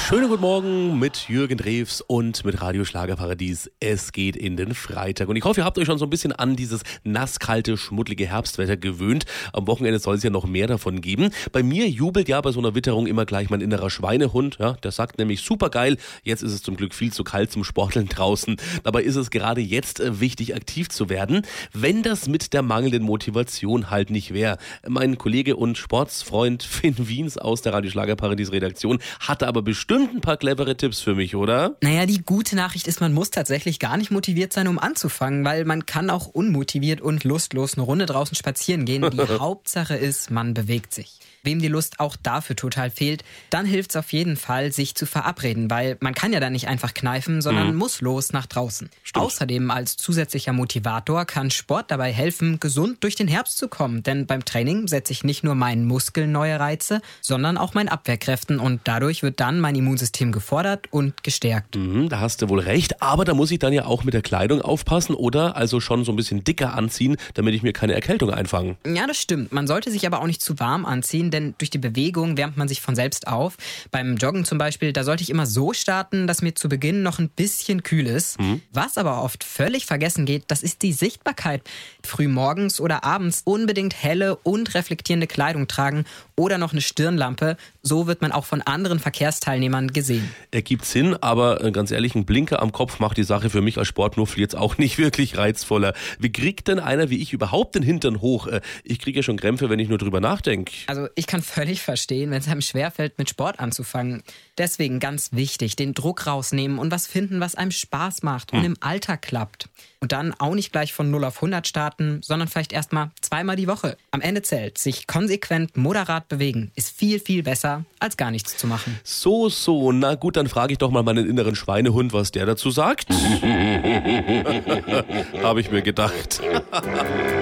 Schönen guten Morgen mit Jürgen Drews und mit Radio Schlagerparadies. Es geht in den Freitag und ich hoffe, ihr habt euch schon so ein bisschen an dieses nasskalte, schmuddlige Herbstwetter gewöhnt. Am Wochenende soll es ja noch mehr davon geben. Bei mir jubelt ja bei so einer Witterung immer gleich mein innerer Schweinehund. Ja, der sagt nämlich, super geil, jetzt ist es zum Glück viel zu kalt zum Sporteln draußen. Dabei ist es gerade jetzt wichtig, aktiv zu werden, wenn das mit der mangelnden Motivation halt nicht wäre. Mein Kollege und Sportsfreund Finn Wiens aus der Radio Schlagerparadies Redaktion hatte aber bestimmt ein paar clevere Tipps für mich, oder? Naja, die gute Nachricht ist, man muss tatsächlich gar nicht motiviert sein, um anzufangen, weil man kann auch unmotiviert und lustlos eine Runde draußen spazieren gehen. Die Hauptsache ist, man bewegt sich. Wem die Lust auch dafür total fehlt, dann hilft es auf jeden Fall, sich zu verabreden, weil man kann ja dann nicht einfach kneifen, sondern muss los nach draußen. Stimmt. Außerdem als zusätzlicher Motivator kann Sport dabei helfen, gesund durch den Herbst zu kommen, denn beim Training setze ich nicht nur meinen Muskeln neue Reize, sondern auch meinen Abwehrkräften und dadurch wird dann mein Immunsystem gefordert und gestärkt. Da hast du wohl recht, aber da muss ich dann ja auch mit der Kleidung aufpassen, oder? Also schon so ein bisschen dicker anziehen, damit ich mir keine Erkältung einfange. Ja, das stimmt. Man sollte sich aber auch nicht zu warm anziehen, denn durch die Bewegung wärmt man sich von selbst auf. Beim Joggen zum Beispiel, da sollte ich immer so starten, dass mir zu Beginn noch ein bisschen kühl ist. Was aber oft völlig vergessen geht, das ist die Sichtbarkeit. Früh morgens oder abends unbedingt helle und reflektierende Kleidung tragen oder noch eine Stirnlampe. So wird man auch von anderen Verkehrsteilnehmern gesehen. Ergibt Sinn, aber ganz ehrlich, ein Blinker am Kopf macht die Sache für mich als Sportmuffel jetzt auch nicht wirklich reizvoller. Wie kriegt denn einer wie ich überhaupt den Hintern hoch? Ich kriege ja schon Krämpfe, wenn ich nur drüber nachdenke. Also ich kann völlig verstehen, wenn es einem schwerfällt, mit Sport anzufangen. Deswegen ganz wichtig, den Druck rausnehmen und was finden, was einem Spaß macht und im Alltag klappt. Und dann auch nicht gleich von 0 auf 100 starten, sondern vielleicht erstmal 2-mal die Woche. Am Ende zählt, sich konsequent moderat bewegen, ist viel, viel besser, als gar nichts zu machen. So, na gut, dann frage ich doch mal meinen inneren Schweinehund, was der dazu sagt. Habe ich mir gedacht.